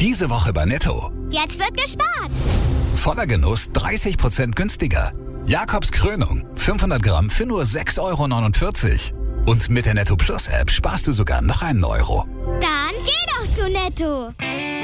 Diese Woche bei Netto. Jetzt wird gespart. Voller Genuss 30% günstiger. Jakobs Krönung, 500 Gramm für nur 6,49 €. Und mit der Netto Plus App sparst du sogar noch einen Euro. Dann geh doch zu Netto.